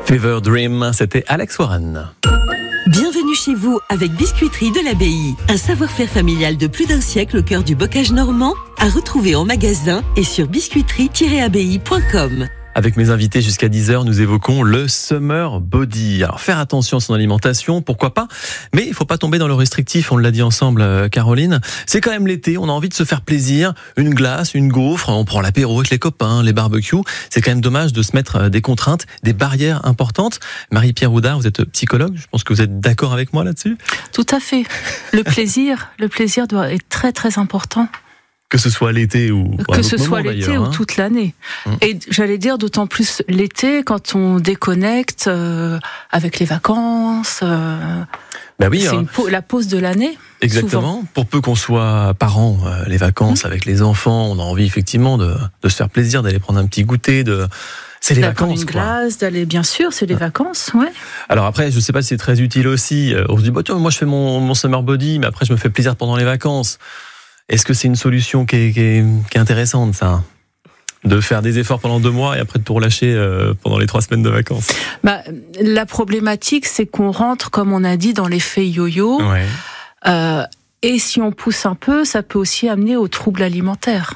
Fever Dream, c'était Alex Warren. Bienvenue chez vous avec Biscuiterie de l'Abbaye. Un savoir-faire familial de plus d'un siècle au cœur du bocage normand, à retrouver en magasin et sur biscuiterie-abbaye.com. Avec mes invités jusqu'à 10h, nous évoquons le summer body. Alors faire attention à son alimentation, pourquoi pas, mais il faut pas tomber dans le restrictif, on l'a dit ensemble Caroline. C'est quand même l'été, on a envie de se faire plaisir, une glace, une gaufre, on prend l'apéro avec les copains, les barbecues. C'est quand même dommage de se mettre des contraintes, des barrières importantes. Marie-Pierre Houdard, vous êtes psychologue, je pense que vous êtes d'accord avec moi là-dessus ? Tout à fait. Le plaisir doit être très très important. Que ce soit l'été ou que ce soit l'été ou toute l'année. Et j'allais dire d'autant plus l'été quand on déconnecte avec les vacances. Bah oui, c'est la pause de l'année. Exactement. Souvent. Pour peu qu'on soit parents, les vacances avec les enfants, on a envie effectivement de se faire plaisir, d'aller prendre un petit goûter, c'est les vacances, une glace, d'aller, bien sûr, c'est les vacances, ouais. Alors après, je sais pas si c'est très utile aussi. On se dit, tiens, moi je fais mon summer body, mais après je me fais plaisir pendant les vacances. Est-ce que c'est une solution qui est intéressante, ça ? De faire des efforts pendant 2 mois et après de tout relâcher pendant les 3 semaines de vacances ? La problématique, c'est qu'on rentre, comme on a dit, dans l'effet yo-yo. Ouais. Et si on pousse un peu, ça peut aussi amener aux troubles alimentaires.